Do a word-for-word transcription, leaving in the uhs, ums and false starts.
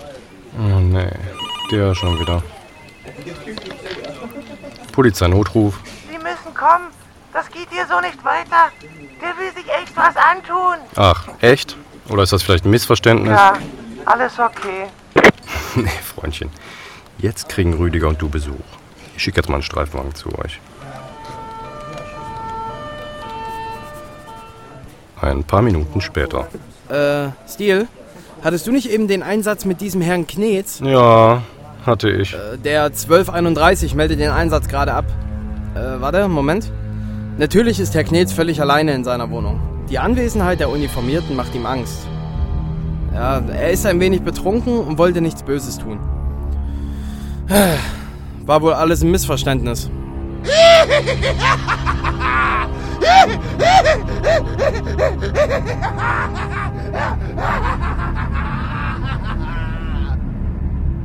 Oh nee, der schon wieder. Polizeinotruf. Sie müssen kommen. Das geht hier so nicht weiter. Der will sich echt was antun. Ach, echt? Oder ist das vielleicht ein Missverständnis? Ja, alles okay. Nee, Freundchen. Jetzt kriegen Rüdiger und du Besuch. Ich schicke jetzt mal einen Streifenwagen zu euch. Ein paar Minuten später. Äh, Stiel, hattest du nicht eben den Einsatz mit diesem Herrn Knetz? Ja, hatte ich. Äh, der zwölf einunddreißig meldet den Einsatz gerade ab. Äh, warte, Moment. Natürlich ist Herr Knetz völlig alleine in seiner Wohnung. Die Anwesenheit der Uniformierten macht ihm Angst. Ja, er ist ein wenig betrunken und wollte nichts Böses tun. War wohl alles ein Missverständnis.